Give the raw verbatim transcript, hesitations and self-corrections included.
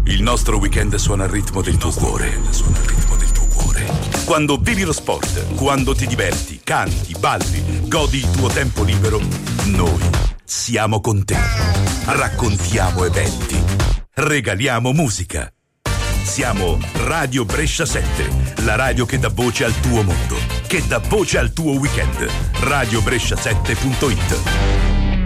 Il nostro weekend suona al ritmo del tuo cuore. Suona al ritmo del tuo cuore. Quando vivi lo sport, quando ti diverti, canti, balli, godi il tuo tempo libero, noi siamo con te. Raccontiamo eventi, regaliamo musica. Siamo Radio Brescia sette, la radio che dà voce al tuo mondo, che dà voce al tuo weekend. radio brescia sette punto it.